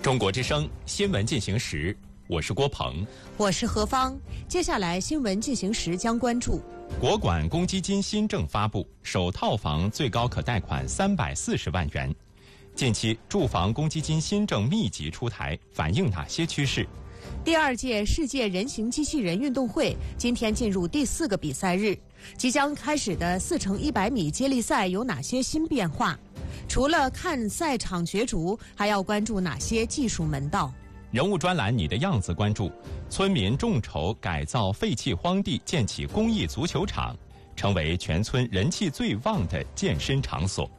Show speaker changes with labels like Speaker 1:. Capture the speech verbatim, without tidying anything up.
Speaker 1: 中国之声新闻进行时，我是郭鹏，
Speaker 2: 我是何芳。接下来新闻进行时将关注：
Speaker 1: 国管公积金新政发布，首套房最高可贷款三百四十万元。近期住房公积金新政密集出台，反映哪些趋势？
Speaker 2: 第二届世界人形机器人运动会今天进入第四个比赛日，即将开始的四乘一百米接力赛有哪些新变化？除了看赛场角逐，还要关注哪些技术门道？
Speaker 1: 人物专栏《你的样子》关注村民众筹改造废弃荒地，建起公益足球场，成为全村人气最旺的健身场所。